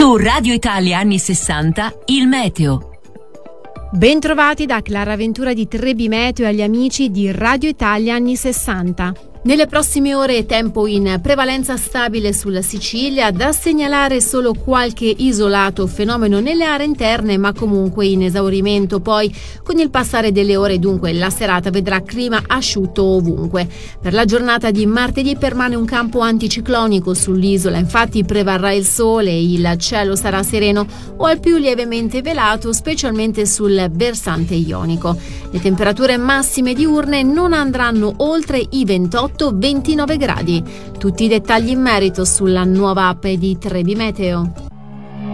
Su Radio Italia anni 60, il meteo. Bentrovati da Clara Ventura di Trebi Meteo e agli amici di Radio Italia anni 60. Nelle prossime ore tempo in prevalenza stabile sulla Sicilia, da segnalare solo qualche isolato fenomeno nelle aree interne, ma comunque in esaurimento. Poi con il passare delle ore dunque la serata vedrà clima asciutto ovunque. Per la giornata di martedì permane un campo anticiclonico sull'isola, infatti prevarrà il sole e il cielo sarà sereno o al più lievemente velato, specialmente sul versante ionico. Le temperature massime diurne non andranno oltre i 28-29 gradi. Tutti i dettagli in merito sulla nuova app di Trebi Meteo.